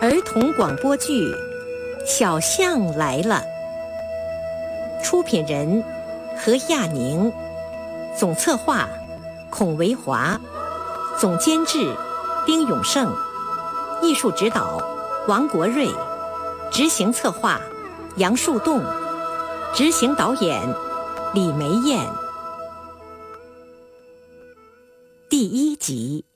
儿童广播剧《小象来了》，出品人何亚宁，总策划孔维华，总监制丁永胜，艺术指导王国瑞，执行策划杨树栋，执行导演李梅燕。第1集。